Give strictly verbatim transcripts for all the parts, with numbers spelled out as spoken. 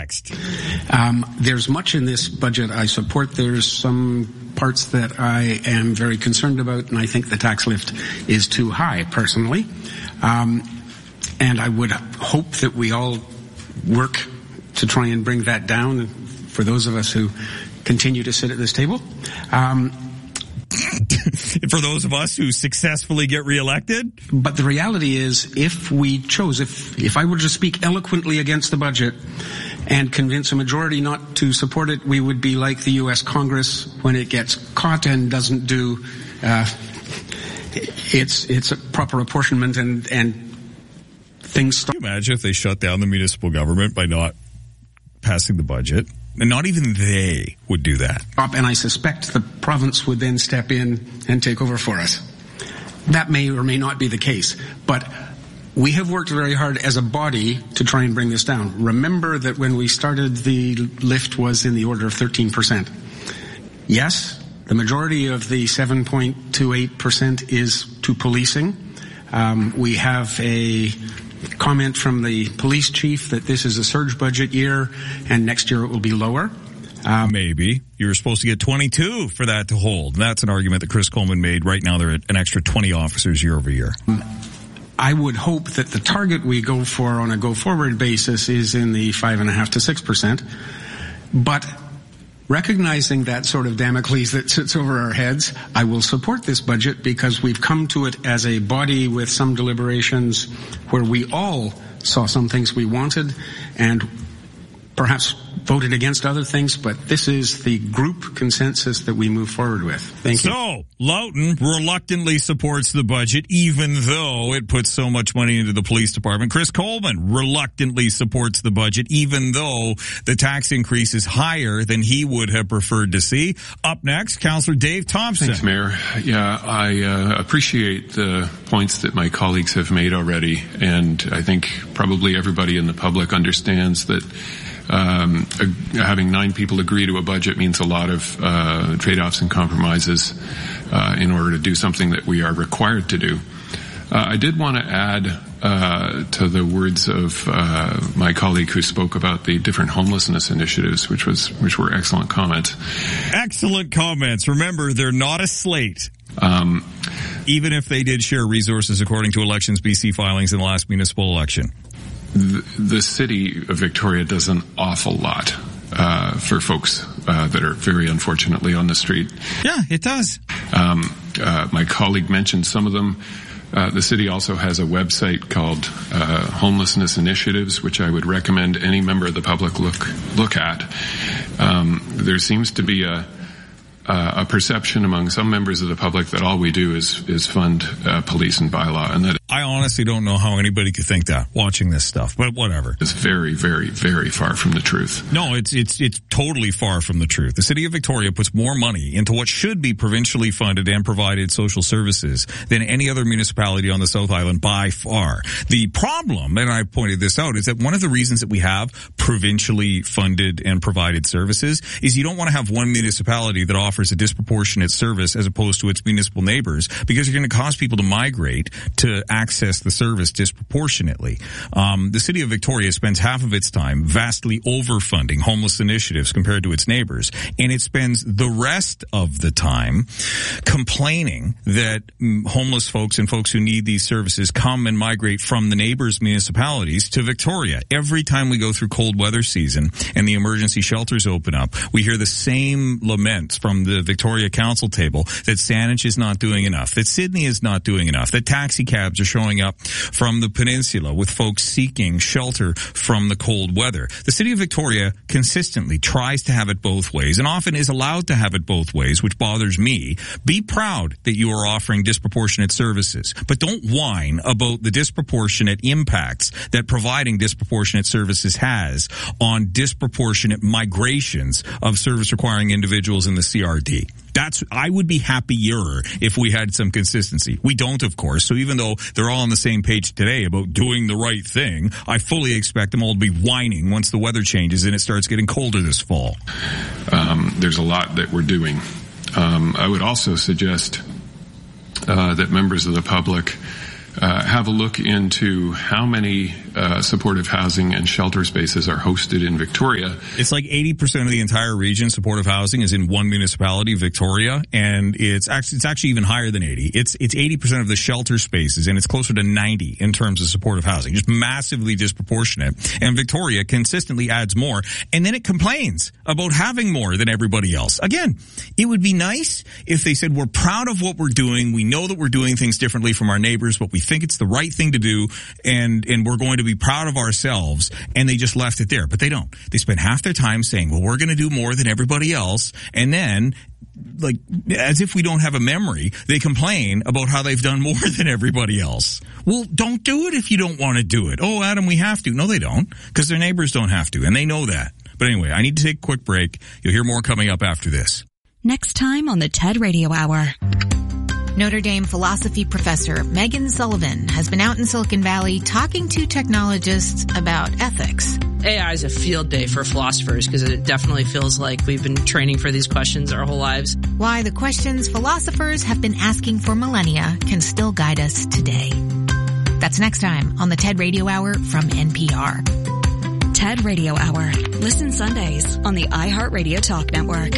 next. Um, there's much in this budget I support. There's some parts that I am very concerned about, and I think the tax lift is too high, personally. Um, and I would hope that we all work to try and bring that down for those of us who continue to sit at this table. Um, For those of us who successfully get reelected? But the reality is, if we chose, if, if I were to speak eloquently against the budget and convince a majority not to support it, we would be like the U S Congress when it gets caught and doesn't do uh, its its proper apportionment and, and things start. Can you imagine if they shut down the municipal government by not passing the budget? And not even they would do that. And I suspect the province would then step in and take over for us. That may or may not be the case. But we have worked very hard as a body to try and bring this down. Remember that when we started, the lift was in the order of thirteen percent. Yes, the majority of the seven point two eight percent is to policing. Um, we have a comment from the police chief that this is a surge budget year and next year it will be lower. Um, Maybe. You were supposed to get twenty-two for that to hold. That's an argument that Chris Coleman made. Right now they're at an extra twenty officers year over year. I would hope that the target we go for on a go-forward basis is in the five point five to six percent. But recognizing that sort of Damocles that sits over our heads, I will support this budget because we've come to it as a body with some deliberations where we all saw some things we wanted and perhaps voted against other things, but this is the group consensus that we move forward with. Thank you. So, Loughton reluctantly supports the budget, even though it puts so much money into the police department. Chris Coleman reluctantly supports the budget, even though the tax increase is higher than he would have preferred to see. Up next, Councillor Dave Thompson. Thanks, Mayor. Yeah, I uh, appreciate the points that my colleagues have made already, and I think probably everybody in the public understands that Um, uh, having nine people agree to a budget means a lot of uh, trade-offs and compromises uh, in order to do something that we are required to do. Uh, I did want to add uh, to the words of uh, my colleague who spoke about the different homelessness initiatives, which was which were excellent comments. Excellent comments. Remember, they're not a slate. Um, even if they did share resources according to Elections B C filings in the last municipal election. The, the city of Victoria does an awful lot uh, for folks uh, that are very unfortunately on the street. Yeah, it does. Um, uh, my colleague mentioned some of them. Uh, the city also has a website called uh, Homelessness Initiatives, which I would recommend any member of the public look look at. Um, there seems to be a Uh, a perception among some members of the public that all we do is is fund uh, police and bylaw, and that I honestly don't know how anybody could think that watching this stuff, but whatever. It's very, very, very far from the truth. No, it's it's it's totally far from the truth. The city of Victoria puts more money into what should be provincially funded and provided social services than any other municipality on the South Island by far. The problem, and I pointed this out, is that one of the reasons that we have provincially funded and provided services is you don't want to have one municipality that offers a disproportionate service as opposed to its municipal neighbors, because you're going to cause people to migrate to access the service disproportionately. Um, the city of Victoria spends half of its time vastly overfunding homeless initiatives compared to its neighbors, and it spends the rest of the time complaining that mm, homeless folks and folks who need these services come and migrate from the neighbors' municipalities to Victoria. Every time we go through cold weather season and the emergency shelters open up, we hear the same laments from the Victoria Council table that Saanich is not doing enough, that Sydney is not doing enough, that taxi cabs are showing up from the peninsula with folks seeking shelter from the cold weather. The city of Victoria consistently tries to have it both ways and often is allowed to have it both ways, which bothers me. Be proud that you are offering disproportionate services, but don't whine about the disproportionate impacts that providing disproportionate services has on disproportionate migrations of service requiring individuals in the C R D. That's, I would be happier if we had some consistency. We don't, of course. So even though they're all on the same page today about doing the right thing, I fully expect them all to be whining once the weather changes and it starts getting colder this fall. Um, there's a lot that we're doing. Um, I would also suggest uh, that members of the public uh, have a look into how many uh, supportive housing and shelter spaces are hosted in Victoria. It's like eighty percent of the entire region, supportive housing, is in one municipality, Victoria, and it's actually, it's actually even higher than eighty. It's, it's eighty percent of the shelter spaces, and it's closer to ninety in terms of supportive housing. Just massively disproportionate. And Victoria consistently adds more, and then it complains about having more than everybody else. Again, it would be nice if they said, we're proud of what we're doing, we know that we're doing things differently from our neighbors, but we think it's the right thing to do, and, and we're going to be proud of ourselves, and they just left it there. But they don't. They spend half their time saying, well, we're going to do more than everybody else, and then, like, as if we don't have a memory, they complain about how they've done more than everybody else. Well, don't do it if you don't want to do it. Oh, Adam, we have to. No, they don't, because their neighbors don't have to, and they know that. But anyway, I need to take a quick break. You'll hear more coming up after this. Next time on the TED Radio Hour. Notre Dame philosophy professor Megan Sullivan has been out in Silicon Valley talking to technologists about ethics. A I is a field day for philosophers because it definitely feels like we've been training for these questions our whole lives. Why the questions philosophers have been asking for millennia can still guide us today. That's next time on the TED Radio Hour from N P R. TED Radio Hour. Listen Sundays on the iHeartRadio Talk Network.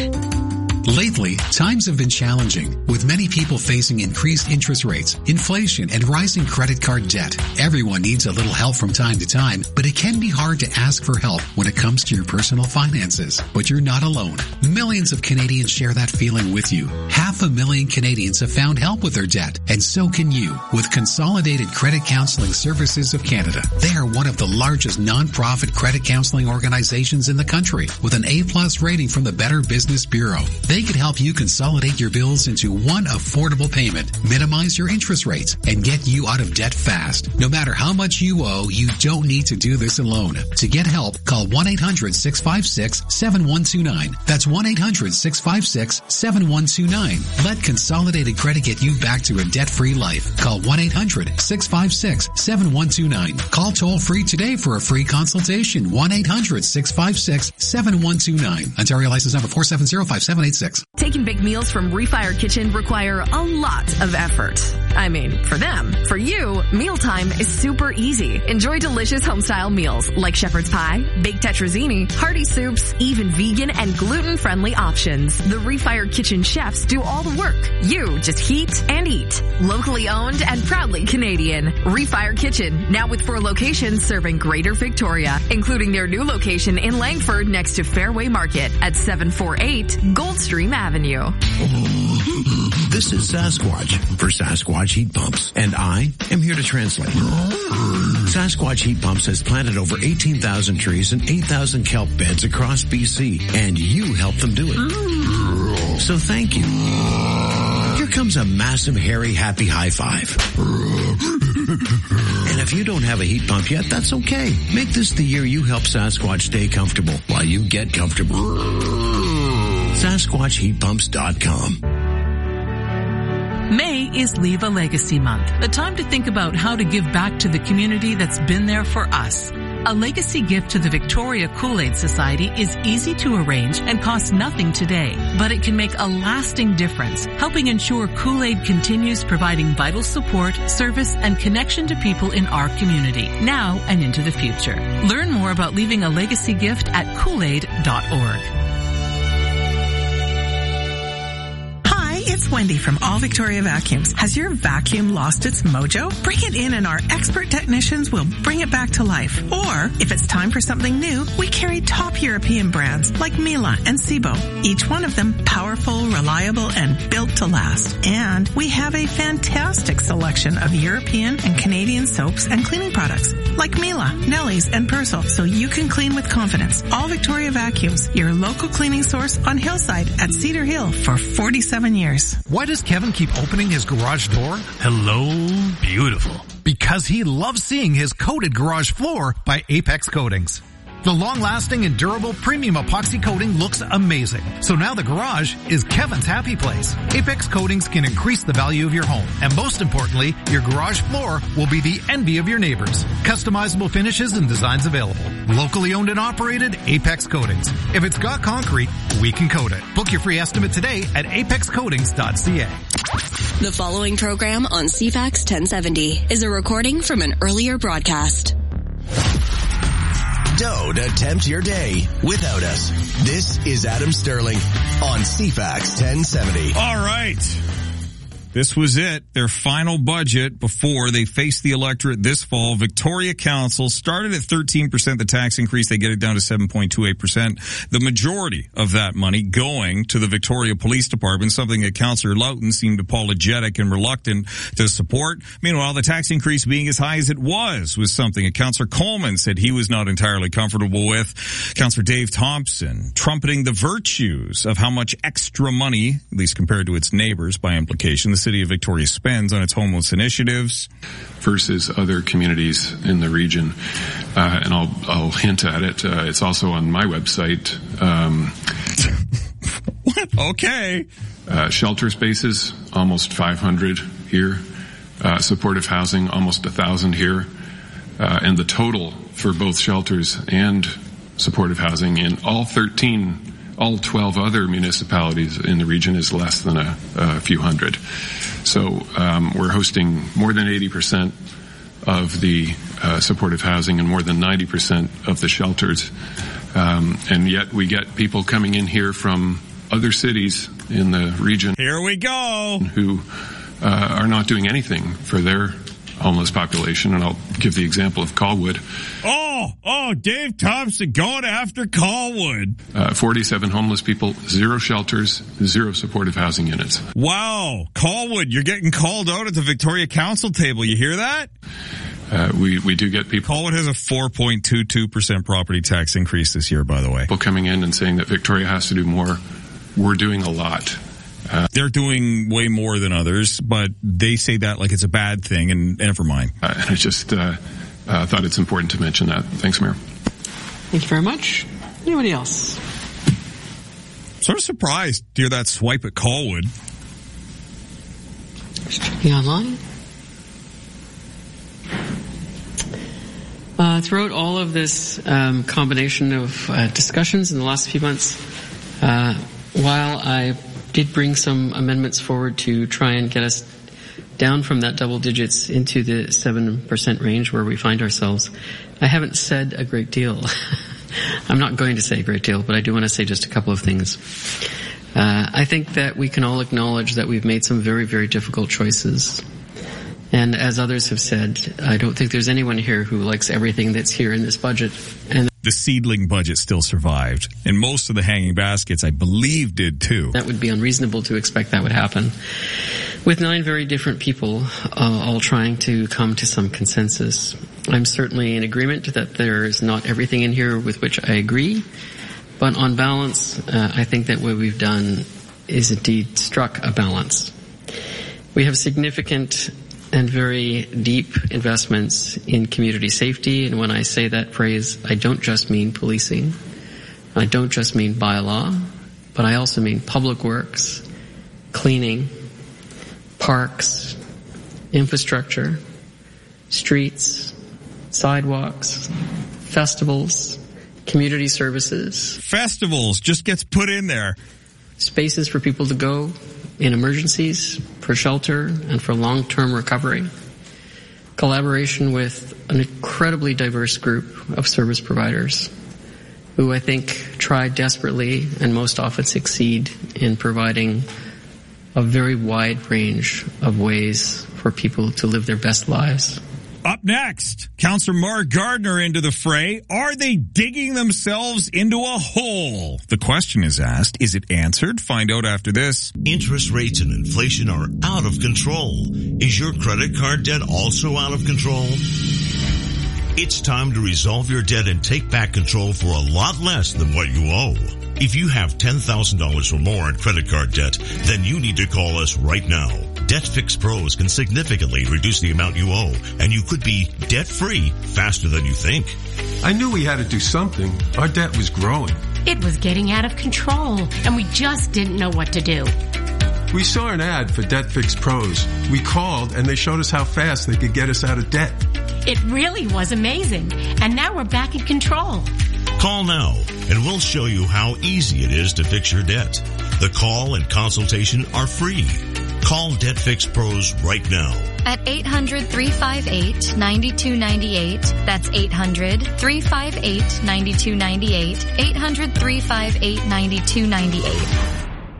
Lately, times have been challenging, with many people facing increased interest rates, inflation, and rising credit card debt. Everyone needs a little help from time to time, but it can be hard to ask for help when it comes to your personal finances. But you're not alone. Millions of Canadians share that feeling with you. Half a million Canadians have found help with their debt, and so can you, with Consolidated Credit Counseling Services of Canada. They are one of the largest non-profit credit counseling organizations in the country, with an A-plus rating from the Better Business Bureau. They can help you consolidate your bills into one affordable payment, minimize your interest rates, and get you out of debt fast. No matter how much you owe, you don't need to do this alone. To get help, call one eight hundred six five six seven one two nine. That's one eight hundred six five six seven one two nine. Let Consolidated Credit get you back to a debt-free life. Call one eight hundred six five six seven one two nine. Call toll-free today for a free consultation. one eight hundred six five six seven one two nine. Ontario license number four seven zero five seven eight six. Taking big meals from Refire Kitchen require a lot of effort. I mean, for them. For you, mealtime is super easy. Enjoy delicious home-style meals like shepherd's pie, baked tetrazzini, hearty soups, even vegan and gluten-friendly options. The Refire Kitchen chefs do all the work. You just heat and eat. Locally owned and proudly Canadian. Refire Kitchen, now with four locations serving Greater Victoria, including their new location in Langford next to Fairway Market at seven forty-eight Goldstream Avenue. This is Sasquatch for Sasquatch Heat Pumps, and I am here to translate. Sasquatch Heat Pumps has planted over eighteen thousand trees and eight thousand kelp beds across B C, and you helped them do it. So thank you. Here comes a massive, hairy, happy high five. And if you don't have a heat pump yet, that's okay. Make this the year you help Sasquatch stay comfortable while you get comfortable. Sasquatch Heat Pumps dot com. May is Leave a Legacy Month, a time to think about how to give back to the community that's been there for us. A legacy gift to the Victoria Kool-Aid Society is easy to arrange and costs nothing today, but it can make a lasting difference, helping ensure Kool-Aid continues providing vital support, service, and connection to people in our community, now and into the future. Learn more about leaving a legacy gift at kool aid dot org. It's Wendy from All Victoria Vacuums. Has your vacuum lost its mojo? Bring it in and our expert technicians will bring it back to life. Or, if it's time for something new, we carry top European brands like Miele and Sebo. Each one of them powerful, reliable, and built to last. And we have a fantastic selection of European and Canadian soaps and cleaning products like Miele, Nelly's, and Persil, so you can clean with confidence. All Victoria Vacuums, your local cleaning source on Hillside at Cedar Hill for forty-seven years. Why does Kevin keep opening his garage door? Hello, beautiful. Because he loves seeing his coated garage floor by Apex Coatings. The long-lasting and durable premium epoxy coating looks amazing. So now the garage is Kevin's happy place. Apex Coatings can increase the value of your home. And most importantly, your garage floor will be the envy of your neighbors. Customizable finishes and designs available. Locally owned and operated, Apex Coatings. If it's got concrete, we can coat it. Book your free estimate today at apex coatings dot c a. The following program on C FAX ten seventy is a recording from an earlier broadcast. Don't attempt your day without us. This is Adam Sterling on C FAX ten seventy. All right. This was it, their final budget before they face the electorate this fall. Victoria Council started at thirteen percent, the tax increase. They get it down to seven point two eight percent. The majority of that money going to the Victoria Police Department, something that Councillor Loughton seemed apologetic and reluctant to support. Meanwhile, the tax increase being as high as it was was something that Councillor Coleman said he was not entirely comfortable with. Councillor Dave Thompson trumpeting the virtues of how much extra money, at least compared to its neighbors by implication, the City of Victoria spends on its homeless initiatives versus other communities in the region. Uh, and I'll, I'll hint at it. Uh, it's also on my website. Um, what? Okay. Uh, shelter spaces, almost five hundred here. Uh, supportive housing, almost a thousand here. Uh, and the total for both shelters and supportive housing in all thirteen all twelve other municipalities in the region is less than a, a few hundred. So um, we're hosting more than eighty percent of the uh, supportive housing and more than ninety percent of the shelters. Um, and yet we get people coming in here from other cities in the region. Here we go. Who uh, are not doing anything for their homeless population, and I'll give the example of Colwood. Oh, oh, Dave Thompson going after Colwood. Uh, forty-seven homeless people, zero shelters, zero supportive housing units. Wow, Colwood, you're getting called out at the Victoria Council table. You hear that? Uh, we, we do get people. Colwood has a four point two two percent property tax increase this year, by the way. People coming in and saying that Victoria has to do more. We're doing a lot. Uh, They're doing way more than others, but they say that like it's a bad thing, and never mind. Uh, I just uh, uh, thought it's important to mention that. Thanks, Mayor. Thank you very much. Anybody else? Sort of surprised to hear that swipe at Colwood. Just checking online. Uh, throughout all of this um, combination of uh, discussions in the last few months, uh, while I did bring some amendments forward to try and get us down from that double digits into the seven percent range where we find ourselves, I haven't said a great deal. I'm not going to say a great deal, but I do want to say just a couple of things. Uh, I think that we can all acknowledge that we've made some very, very difficult choices. And as others have said, I don't think there's anyone here who likes everything that's here in this budget. And the seedling budget still survived, and most of the hanging baskets, I believe, did too. That would be unreasonable to expect that would happen. With nine very different people uh, all trying to come to some consensus, I'm certainly in agreement that there is not everything in here with which I agree, but on balance, uh, I think that what we've done is indeed struck a balance. We have significant and very deep investments in community safety. And when I say that phrase, I don't just mean policing. I don't just mean bylaw, but I also mean public works, cleaning, parks, infrastructure, streets, sidewalks, festivals, community services. Festivals just gets put in there. Spaces for people to go in emergencies, for shelter, and for long-term recovery. Collaboration with an incredibly diverse group of service providers who I think try desperately and most often succeed in providing a very wide range of ways for people to live their best lives. Up next, Councillor Mark Gardner into the fray. Are they digging themselves into a hole? The question is asked. Is it answered? Find out after this. Interest rates and inflation are out of control. Is your credit card debt also out of control? It's time to resolve your debt and take back control for a lot less than what you owe. If you have ten thousand dollars or more in credit card debt, then you need to call us right now. Debt Fix Pros can significantly reduce the amount you owe, and you could be debt-free faster than you think. I knew we had to do something. Our debt was growing. It was getting out of control, and we just didn't know what to do. We saw an ad for Debt Fix Pros. We called, and they showed us how fast they could get us out of debt. It really was amazing, and now we're back in control. Call now, and we'll show you how easy it is to fix your debt. The call and consultation are free. Call Debt Fix Pros right now. At eight hundred, three five eight, nine two nine eight. That's eight hundred, three five eight, nine two nine eight. eight hundred, three five eight, nine two nine eight.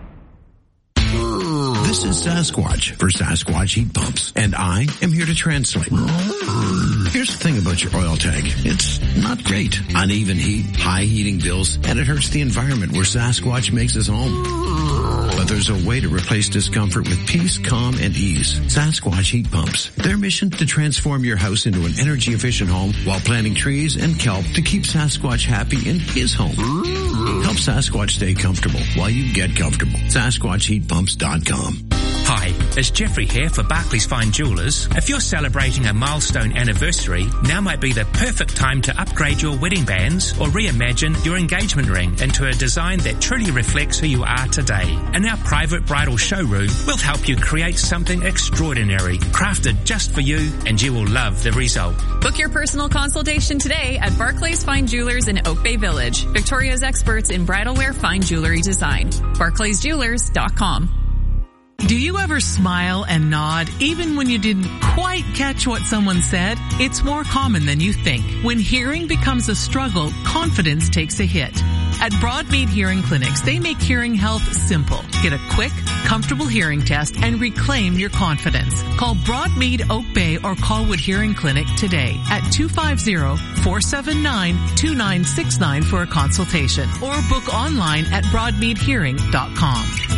This is Sasquatch for Sasquatch Heat Pumps, and I am here to translate. Here's the thing about your oil tank. It's not great. Uneven heat, high heating bills, and it hurts the environment where Sasquatch makes his home. But there's a way to replace discomfort with peace, calm, and ease. Sasquatch Heat Pumps. Their mission to transform your house into an energy-efficient home while planting trees and kelp to keep Sasquatch happy in his home. Help Sasquatch stay comfortable while you get comfortable. Sasquatch Heat Pumps dot com. Hi, it's Jeffrey here for Barclays Fine Jewellers. If you're celebrating a milestone anniversary, now might be the perfect time to upgrade your wedding bands or reimagine your engagement ring into a design that truly reflects who you are today. In our private bridal showroom, we'll help you create something extraordinary, crafted just for you, and you will love the result. Book your personal consultation today at Barclays Fine Jewelers in Oak Bay Village, Victoria's experts in bridal wear fine jewelry design. barclays jewelers dot com. Do you ever smile and nod even when you didn't quite catch what someone said? It's more common than you think. When hearing becomes a struggle, confidence takes a hit. At Broadmead Hearing Clinics, they make hearing health simple. Get a quick, comfortable hearing test and reclaim your confidence. Call Broadmead Oak Bay or Colwood Hearing Clinic today at two five zero, four seven nine, two nine six nine for a consultation or book online at broadmead hearing dot com.